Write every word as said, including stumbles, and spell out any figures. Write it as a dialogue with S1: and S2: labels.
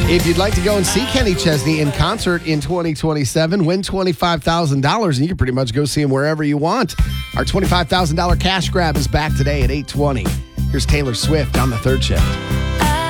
S1: If you'd like to go and see Kenny Chesney in concert in twenty twenty-seven, win twenty-five thousand dollars, and you can pretty much go see him wherever you want. Our twenty-five thousand dollars cash grab is back today at eight twenty. Here's Taylor Swift on the third shift.